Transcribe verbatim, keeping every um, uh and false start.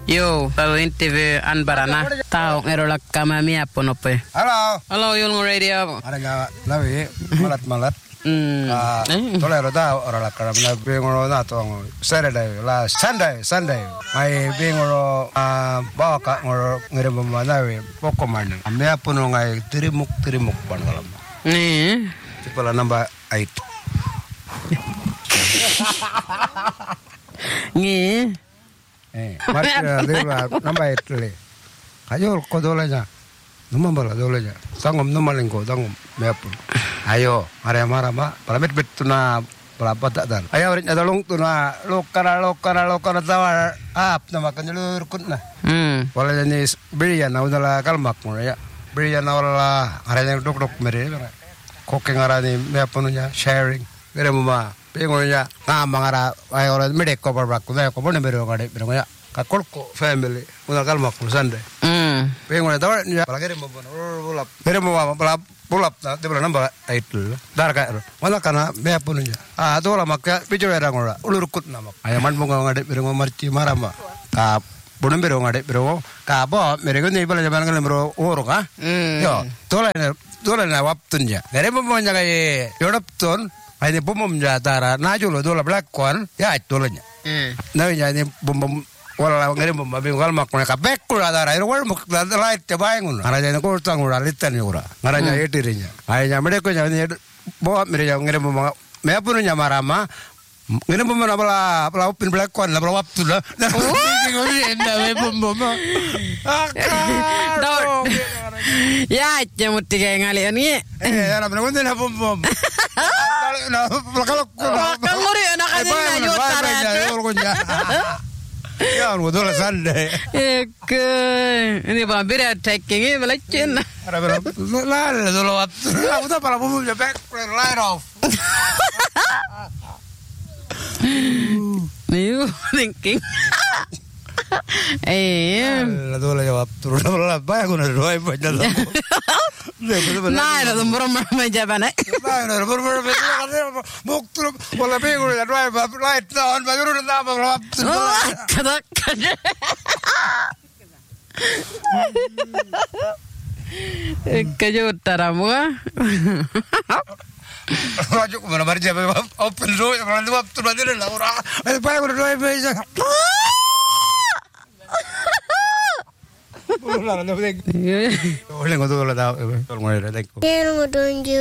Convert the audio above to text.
Yo, lalu interview an barana. Tao ngerolak kamami apa nope. Halo. Halo, yung radio. Ada nyawa lawi malat-malat. Hmm. Ah, tolero da ora la karam na bingoro na to Saturday la Sunday Sunday. Mai bingoro ah baka ngoro ngere mamana we pokoman. Ame apuno ngai tirimuk tirimuk pan kalam. Ni. Tipala number eight. Ni. Eh, marka deba number eight le. Ayo ko dolanya. Number bala dolanya. Sangom numalingko sangom me apun. Ayo, mari marama, palamit betuna pelapat tak dan. Ayo rit adalung tuna lokara lokara lokara tawar ap nama kanjulur kutna. Hmm. Wala ni berian na udala kalmak mo ya. Berian na wala aranya dok dok mere. Koke ngarani me apununya sharing. Mere mama pengonya ngama ngara ayo ora medek ko barbak ko ko bone bero ngade bero ya. Kakolko family udala kalmak mo sande. Hmm. Pengonya tawar ya. Palagere mo bono. Bulap. Mere mama pelap pulap na tebla namba aitul dar ka wala kana me apununya ah dola makka bijo era ngora ulur kut namak ayaman mo ngade biro marci marama ka bonum biro ngade biro ka bo mere ngene bala jaman ngale biro oro ka yo dola dola na waptunja gare mo mo nyaga e yodapton ayne bomom ja dara najulo dola black one ya dolanya na nya ni bom wala ngere mo mabi ngal mak ka bekku adara iro wal muk da light te baengun aranya ko tang ura litan ura aranya etirinya ayanya mede ko nyani bo mere ya ngere mo me apunu nya marama ngere mo na bala bala upin black kon la bala waptu la ko enda me bom bom Dot. Ya, jamu tiga ngali ani. eh ana me ngonde na bom bom na kalau Kalau nguri anak ani na yotara. Ya, udah dola Sunday. Eke, ini bambir attacking ini melacin. Ada berapa? Lah, dola waktu. Aku tuh para bumbu jepek, light off. Niu, thinking. Eh, lah dola jawab turun dola apa? Aku nak doa apa jalan. Nah, itu tumbro meja mana? Nah, itu tumbro meja mana? Bukti, bola bingung ya doa apa? Light on, baru udah apa? Oh, kada kada. Kayu taramu. Rajuk mana marja open door, mana dua waktu baru lah orang. Eh, baru udah doa apa? Boleh nggak tuh lah tahu? Kalau mau ada,